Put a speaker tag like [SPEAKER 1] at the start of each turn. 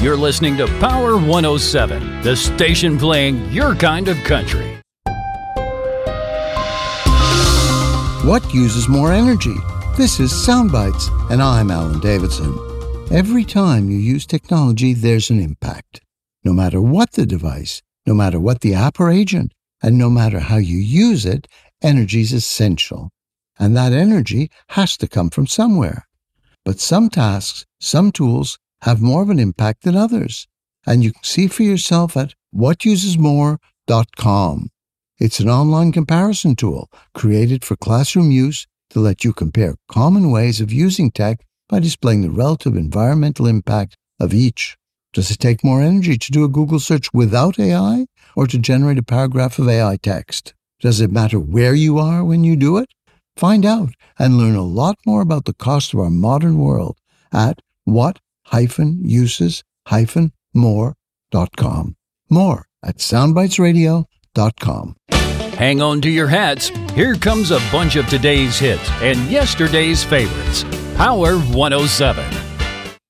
[SPEAKER 1] You're listening to Power 107, the station playing your kind of country.
[SPEAKER 2] What uses more energy? This is Soundbites, and I'm Alan Davidson. Every time you use technology, there's an impact. No matter what the device, no matter what the app or agent, and no matter how you use it, energy is essential. And that energy has to come from somewhere. But some tasks, some tools, have more of an impact than others. And you can see for yourself at whatusesmore.com. It's an online comparison tool created for classroom use to let you compare common ways of using tech by displaying the relative environmental impact of each. Does it take more energy to do a Google search without AI or to generate a paragraph of AI text? Does it matter where you are when you do it? Find out and learn a lot more about the cost of our modern world at what-uses-more.com. More at soundbitesradio.com.
[SPEAKER 1] Hang on to your hats. Here comes a bunch of today's hits and yesterday's favorites. Power 107.